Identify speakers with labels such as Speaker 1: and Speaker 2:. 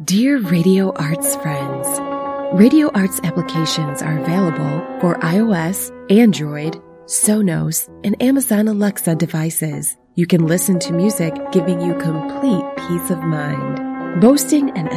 Speaker 1: Dear Radio Arts friends, Radio Arts applications are available for iOS, Android, Sonos, and Amazon Alexa devices. You can listen to music giving you complete peace of mind. Boasting an